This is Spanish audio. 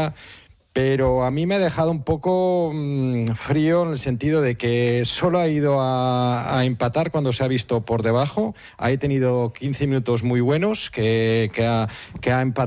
España, pero a mí me ha dejado un poco frío en el sentido de que solo ha ido a empatar cuando se ha visto por debajo. Ha tenido 15 minutos muy buenos que ha empatado